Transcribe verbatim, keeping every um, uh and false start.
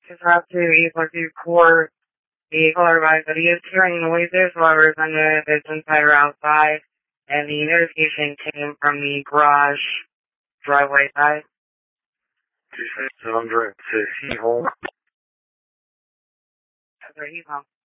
Just have to able to core vehicle arrived, but he is hearing noises while we're on the business tire outside, and the notification came from the garage driveway side. two six hundred to Heat Home. That's where he's home.